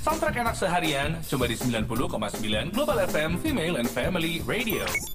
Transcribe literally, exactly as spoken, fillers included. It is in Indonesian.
Soundtrack enak seharian, cuma di sembilan puluh koma sembilan Global F M Female and Family Radio.